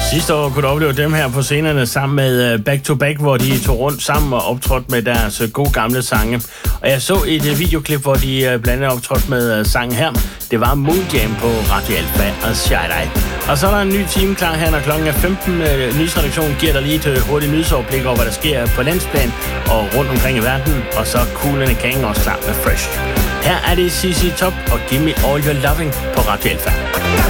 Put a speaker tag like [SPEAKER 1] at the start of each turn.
[SPEAKER 1] Sidste år kunne du opleve dem her på scenerne sammen med Back to Back, hvor de tog rundt sammen og optrådte med deres gode gamle sange. Og jeg så et videoklip, hvor de blandt andet optrådte med sangen her. Det var Moon Jam på Radio Alfa og Shy Dig. Og så er der en ny time klar her, når klokken er 15. Nyhedsredaktionen giver dig lige et hurtigt nyhedsoverblik over, hvad der sker på landsplan og rundt omkring i verden. Og så Kool and the Gang også klar med Fresh. Her er det CC Top og Give Me All Your Loving på Radio Alfa.